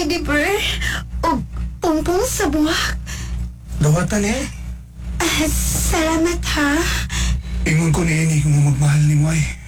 teddy bear o pungpong sa buwak. Dawatan eh. Salamat ha. Ingon ko ni ini kung magmahal ni mo ay.